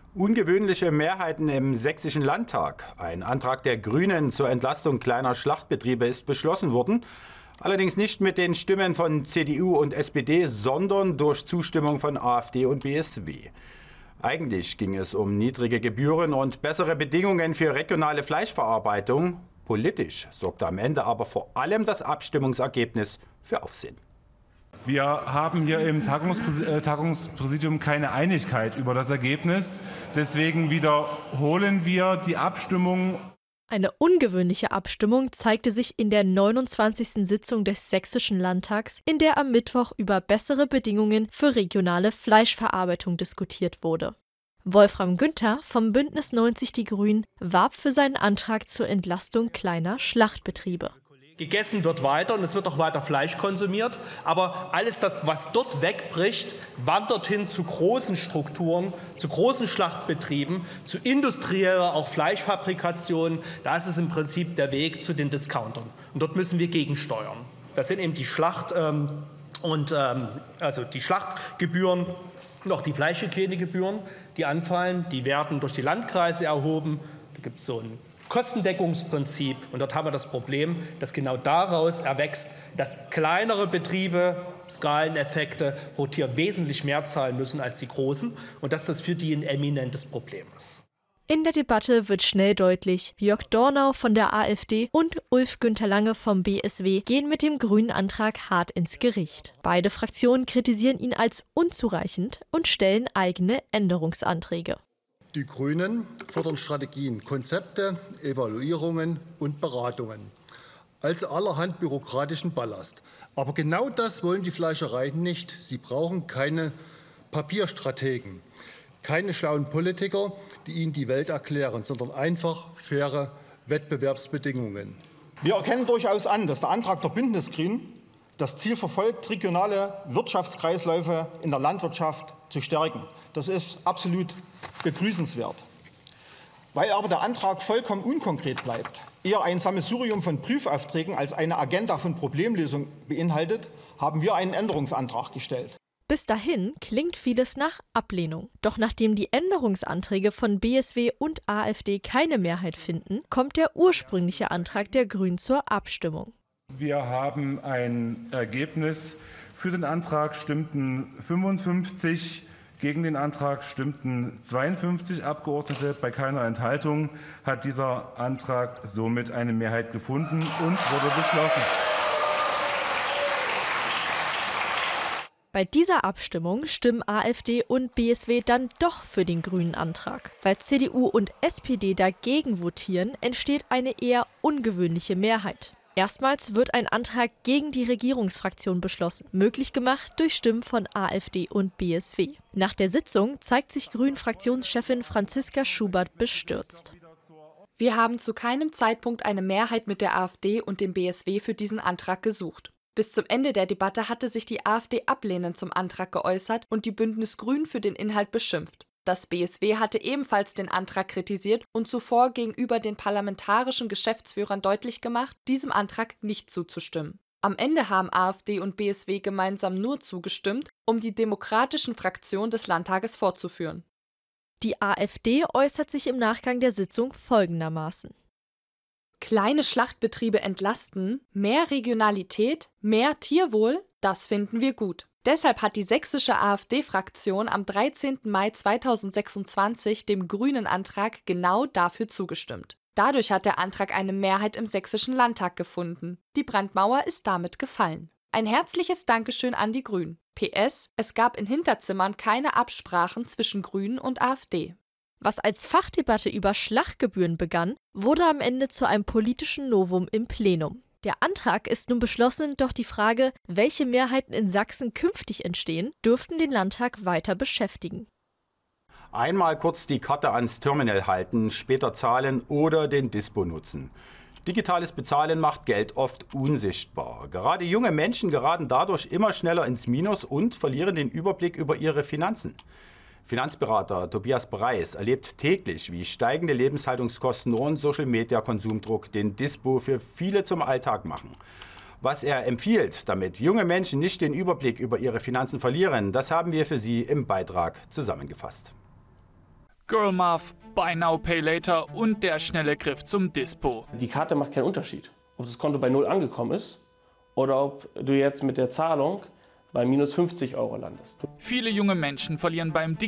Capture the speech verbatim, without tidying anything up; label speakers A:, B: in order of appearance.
A: Ungewöhnliche Mehrheiten im Sächsischen Landtag. Ein Antrag der Grünen zur Entlastung kleiner Schlachtbetriebe ist beschlossen worden. Allerdings nicht mit den Stimmen von C D U und S P D, sondern durch Zustimmung von AfD und B S W. Eigentlich ging es um niedrige Gebühren und bessere Bedingungen für regionale Fleischverarbeitung. Politisch sorgte am Ende aber vor allem das Abstimmungsergebnis für Aufsehen.
B: Wir haben hier im Tagungspräsidium keine Einigkeit über das Ergebnis. Deswegen wiederholen wir die Abstimmung.
C: Eine ungewöhnliche Abstimmung zeigte sich in der neunundzwanzigsten Sitzung des Sächsischen Landtags, in der am Mittwoch über bessere Bedingungen für regionale Fleischverarbeitung diskutiert wurde. Wolfram Günther vom Bündnis neunzig Die Grünen warb für seinen Antrag zur Entlastung kleiner Schlachtbetriebe.
D: Gegessen wird weiter und es wird auch weiter Fleisch konsumiert, aber alles das, was dort wegbricht, wandert hin zu großen Strukturen, zu großen Schlachtbetrieben, zu industrieller auch Fleischfabrikation. Da ist es im Prinzip der Weg zu den Discountern und dort müssen wir gegensteuern. Das sind eben die Schlacht ähm, und ähm, also die Schlachtgebühren und auch die Fleischhygienegebühren, die anfallen. Die werden durch die Landkreise erhoben. Da gibt es so ein Kostendeckungsprinzip. Und dort haben wir das Problem, dass genau daraus erwächst, dass kleinere Betriebe, Skaleneffekte, pro Tier wesentlich mehr zahlen müssen als die großen und dass das für die ein eminentes Problem ist.
C: In der Debatte wird schnell deutlich, Jörg Dornau von der AfD und Ulf-Günther Lange vom B S W gehen mit dem grünen Antrag hart ins Gericht. Beide Fraktionen kritisieren ihn als unzureichend und stellen eigene Änderungsanträge.
E: Die Grünen fordern Strategien, Konzepte, Evaluierungen und Beratungen. Also allerhand bürokratischen Ballast. Aber genau das wollen die Fleischereien nicht. Sie brauchen keine Papierstrategen, keine schlauen Politiker, die ihnen die Welt erklären, sondern einfach faire Wettbewerbsbedingungen.
F: Wir erkennen durchaus an, dass der Antrag der Bündnisgrünen das Ziel verfolgt, regionale Wirtschaftskreisläufe in der Landwirtschaft zu stärken. Das ist absolut begrüßenswert. Weil aber der Antrag vollkommen unkonkret bleibt, eher ein Sammelsurium von Prüfaufträgen als eine Agenda von Problemlösung beinhaltet, haben wir einen Änderungsantrag gestellt.
C: Bis dahin klingt vieles nach Ablehnung. Doch nachdem die Änderungsanträge von B S W und AfD keine Mehrheit finden, kommt der ursprüngliche Antrag der Grünen zur Abstimmung.
B: Wir haben ein Ergebnis. Für den Antrag stimmten fünfundfünfzig, gegen den Antrag stimmten zweiundfünfzig Abgeordnete. Bei keiner Enthaltung hat dieser Antrag somit eine Mehrheit gefunden und wurde beschlossen.
C: Bei dieser Abstimmung stimmen AfD und B S W dann doch für den grünen Antrag. Weil C D U und S P D dagegen votieren, entsteht eine eher ungewöhnliche Mehrheit. Erstmals wird ein Antrag gegen die Regierungsfraktion beschlossen, möglich gemacht durch Stimmen von AfD und B S W. Nach der Sitzung zeigt sich Grünen-Fraktionschefin Franziska Schubert bestürzt.
G: Wir haben zu keinem Zeitpunkt eine Mehrheit mit der AfD und dem B S W für diesen Antrag gesucht. Bis zum Ende der Debatte hatte sich die AfD ablehnend zum Antrag geäußert und die Bündnis Grün für den Inhalt beschimpft. Das B S W hatte ebenfalls den Antrag kritisiert und zuvor gegenüber den parlamentarischen Geschäftsführern deutlich gemacht, diesem Antrag nicht zuzustimmen. Am Ende haben AfD und B S W gemeinsam nur zugestimmt, um die demokratischen Fraktionen des Landtages fortzuführen.
C: Die AfD äußert sich im Nachgang der Sitzung folgendermaßen:
G: Kleine Schlachtbetriebe entlasten, mehr Regionalität, mehr Tierwohl, das finden wir gut. Deshalb hat die sächsische AfD-Fraktion am dreizehnten Mai zweitausendsechsundzwanzig dem grünen Antrag genau dafür zugestimmt. Dadurch hat der Antrag eine Mehrheit im Sächsischen Landtag gefunden. Die Brandmauer ist damit gefallen. Ein herzliches Dankeschön an die Grünen. P S. Es gab in Hinterzimmern keine Absprachen zwischen Grünen und AfD.
C: Was als Fachdebatte über Schlachtgebühren begann, wurde am Ende zu einem politischen Novum im Plenum. Der Antrag ist nun beschlossen, doch die Frage, welche Mehrheiten in Sachsen künftig entstehen, dürften den Landtag weiter beschäftigen.
A: Einmal kurz die Karte ans Terminal halten, später zahlen oder den Dispo nutzen. Digitales Bezahlen macht Geld oft unsichtbar. Gerade junge Menschen geraten dadurch immer schneller ins Minus und verlieren den Überblick über ihre Finanzen. Finanzberater Tobias Preis erlebt täglich, wie steigende Lebenshaltungskosten und Social-Media-Konsumdruck den Dispo für viele zum Alltag machen. Was er empfiehlt, damit junge Menschen nicht den Überblick über ihre Finanzen verlieren, das haben wir für Sie im Beitrag zusammengefasst.
H: Girlmath, Buy Now, Pay Later und der schnelle Griff zum Dispo.
I: Die Karte macht keinen Unterschied, ob das Konto bei null angekommen ist oder ob du jetzt mit der Zahlung bei minus fünfzig Euro landest.
H: Viele junge Menschen verlieren beim